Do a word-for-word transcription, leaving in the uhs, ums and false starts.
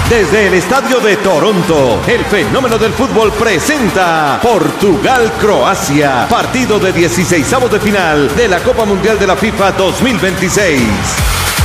Desde el estadio de Toronto, el fenómeno del fútbol presenta Portugal-Croacia, partido de dieciseisavos de final de la Copa Mundial de la FIFA dos mil veintiséis.